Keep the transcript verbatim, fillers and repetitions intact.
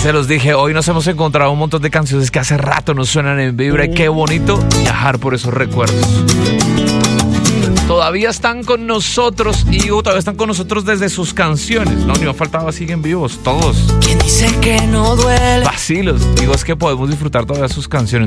se los dije, hoy nos hemos encontrado un montón de canciones que hace rato nos suenan en Vibra y qué bonito viajar por esos recuerdos. Todavía están con nosotros y digo, todavía están con nosotros desde sus canciones. No, ni me faltaba, siguen vivos, todos. ¿Quién dice que no duele? Vacilos. Digo, es que podemos disfrutar todavía sus canciones.